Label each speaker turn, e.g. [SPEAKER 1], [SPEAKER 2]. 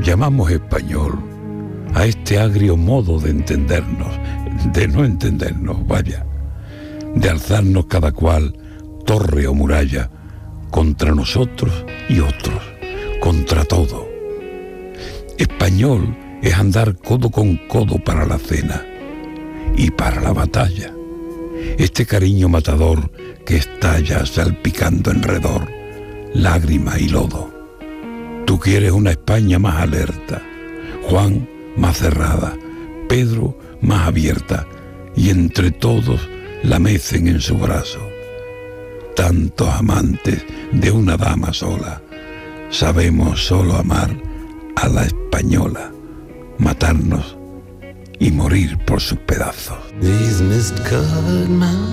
[SPEAKER 1] Llamamos español a este agrio modo de entendernos, de no entendernos, vaya, de alzarnos cada cual torre o muralla contra nosotros y otros, contra todo. Español es andar codo con codo para la cena y para la batalla. Este cariño matador que estalla salpicando enredor, lágrima y lodo. Tú quieres una España más alerta, Juan más cerrada, Pedro más abierta, y entre todos la mecen en su brazo. Tantos amantes de una dama sola, sabemos solo amar a la española, matarnos y morir por sus pedazos.